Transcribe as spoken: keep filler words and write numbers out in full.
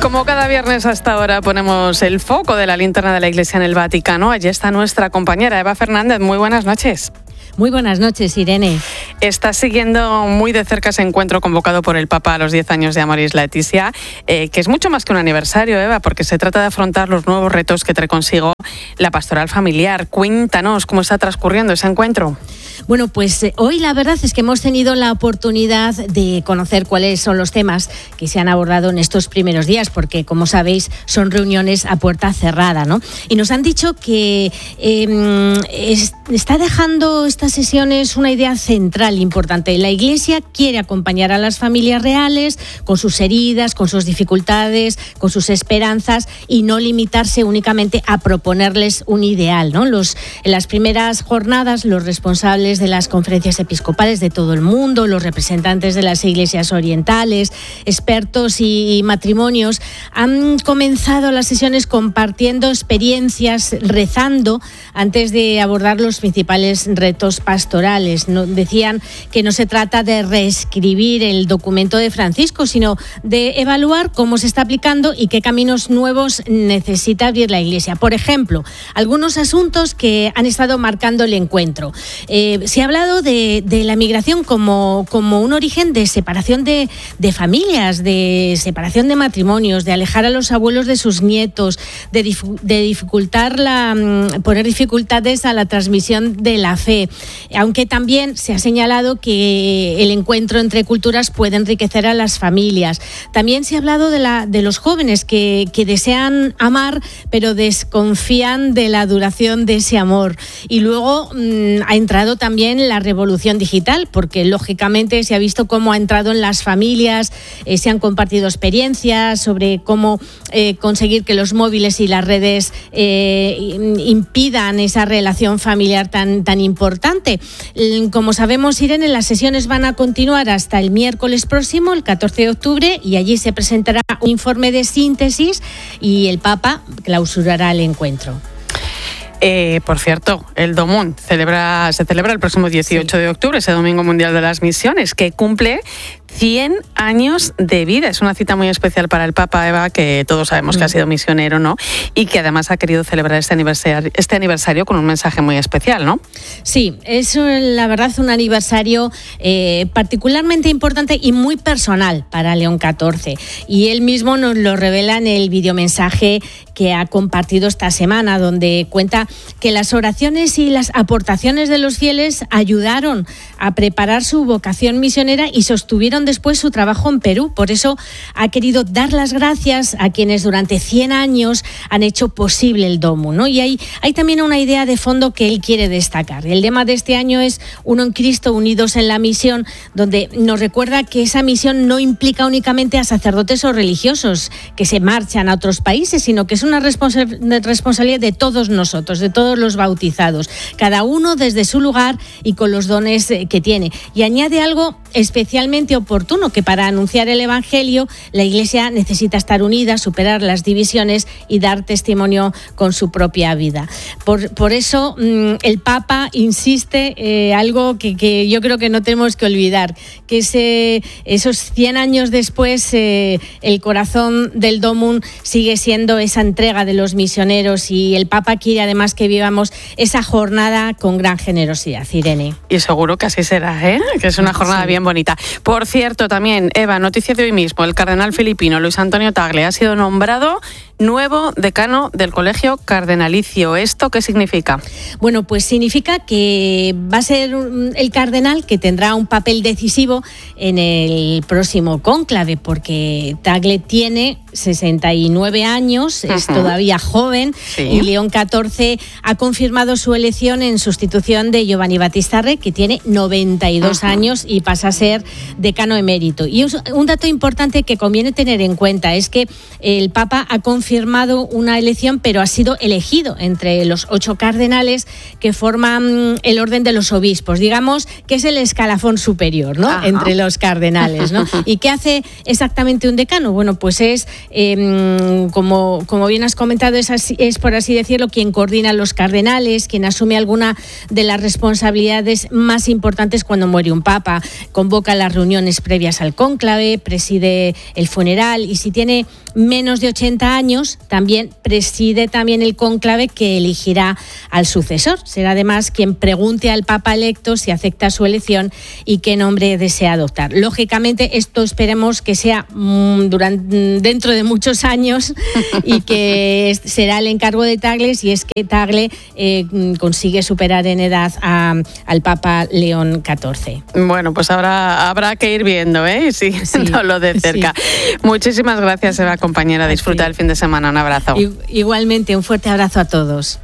Como cada viernes hasta ahora ponemos el foco de la linterna de la Iglesia en el Vaticano, allí está nuestra compañera Eva Fernández. Muy buenas noches. Muy buenas noches, Irene. Está siguiendo muy de cerca ese encuentro convocado por el Papa a los diez años de Amoris Laetitia, eh, que es mucho más que un aniversario, Eva, porque se trata de afrontar los nuevos retos que trae consigo la pastoral familiar. Cuéntanos cómo está transcurriendo ese encuentro. Bueno, pues eh, hoy la verdad es que hemos tenido la oportunidad de conocer cuáles son los temas que se han abordado en estos primeros días, porque como sabéis son reuniones a puerta cerrada, ¿no? Y nos han dicho que eh, es, está dejando estas sesiones una idea central importante. La Iglesia quiere acompañar a las familias reales con sus heridas, con sus dificultades, con sus esperanzas y no limitarse únicamente a proponerles un ideal, ¿no? Los, en las primeras jornadas los responsables de las conferencias episcopales de todo el mundo, los representantes de las iglesias orientales, expertos y, y matrimonios han comenzado las sesiones compartiendo experiencias, rezando antes de abordar los principales retos pastorales. No, decían que no se trata de reescribir el documento de Francisco, sino de evaluar cómo se está aplicando y qué caminos nuevos necesita abrir la Iglesia. Por ejemplo, algunos asuntos que han estado marcando el encuentro. Eh, se ha hablado de, de la migración como, como un origen de separación de, de familias, de separación de matrimonios, de alejar a los abuelos de sus nietos, de, dif- de dificultar la, poner dificultades a la transmisión de la fe. Aunque también se ha señalado que el encuentro entre culturas puede enriquecer a las familias. También se ha hablado de, la, de los jóvenes que, que desean amar, pero desconfían de la duración de ese amor. Y luego mmm, ha entrado también la revolución digital, porque lógicamente se ha visto cómo ha entrado en las familias, eh, se han compartido experiencias sobre cómo eh, conseguir que los móviles y las redes eh, impidan esa relación familiar tan, tan importante. Como sabemos, Irene, las sesiones van a continuar hasta el miércoles próximo, el catorce de octubre, y allí se presentará un informe de síntesis y el Papa clausurará el encuentro. Eh, por cierto, el Domún celebra, se celebra el próximo dieciocho sí. de octubre, ese Domingo Mundial de las Misiones, que cumple cien años de vida. Es una cita muy especial para el Papa, Eva, que todos sabemos que ha sido misionero, ¿no? Y que además ha querido celebrar este aniversario, este aniversario con un mensaje muy especial, ¿no? Sí, es la verdad un aniversario eh, particularmente importante y muy personal para León catorce. Y él mismo nos lo revela en el videomensaje que ha compartido esta semana, donde cuenta que las oraciones y las aportaciones de los fieles ayudaron a preparar su vocación misionera y sostuvieron después su trabajo en Perú. Por eso ha querido dar las gracias a quienes durante cien años han hecho posible el Domum, ¿no? Y hay, hay también una idea de fondo que él quiere destacar. El lema de este año es Uno en Cristo, unidos en la misión, donde nos recuerda que esa misión no implica únicamente a sacerdotes o religiosos que se marchan a otros países, sino que es una responsa- responsabilidad de todos nosotros, de todos los bautizados, cada uno desde su lugar y con los dones que tiene. Y añade algo especialmente oportuno, que para anunciar el Evangelio la Iglesia necesita estar unida, superar las divisiones y dar testimonio con su propia vida. Por, por eso mmm, el Papa insiste eh, algo que, que yo creo que no tenemos que olvidar, que ese, esos cien años después eh, el corazón del Domum sigue siendo esa entrega de los misioneros, y el Papa quiere además que vivamos esa jornada con gran generosidad, Irene. Y seguro que así será, ¿eh? Que es una jornada sí. bien bonita. Por cierto, también, Eva, noticia de hoy mismo, el cardenal filipino Luis Antonio Tagle ha sido nombrado nuevo decano del Colegio Cardenalicio. ¿Esto qué significa? Bueno, pues significa que va a ser el cardenal que tendrá un papel decisivo en el próximo cónclave, porque Tagle tiene sesenta y nueve años, uh-huh. es todavía joven, sí. y León catorce ha confirmado su elección en sustitución de Giovanni Battista Re, que tiene noventa y dos uh-huh. años y pasa a ser decano emérito. Y un dato importante que conviene tener en cuenta es que el Papa ha confirmado confirmado una elección, pero ha sido elegido entre los ocho cardenales que forman el orden de los obispos. Digamos que es el escalafón superior, ¿no? Ajá. Entre los cardenales, ¿no? ¿Y qué hace exactamente un decano? Bueno, pues es, eh, como, como bien has comentado, es, así, es por así decirlo, quien coordina a los cardenales, quien asume alguna de las responsabilidades más importantes cuando muere un papa, convoca las reuniones previas al cónclave, preside el funeral y si tiene menos de ochenta años, también preside también el cónclave que elegirá al sucesor. Será además quien pregunte al papa electo si acepta su elección y qué nombre desea adoptar. Lógicamente, esto esperemos que sea mmm, durante, dentro de muchos años y que será el encargo de Tagle si es que Tagle eh, consigue superar en edad a, al Papa León catorce. Bueno, pues habrá, habrá que ir viendo, ¿eh? Sí, sí, lo de cerca. Sí. Muchísimas gracias, Eva, compañera. Disfruta sí. el fin de semana. Un abrazo. Igualmente, un fuerte abrazo a todos.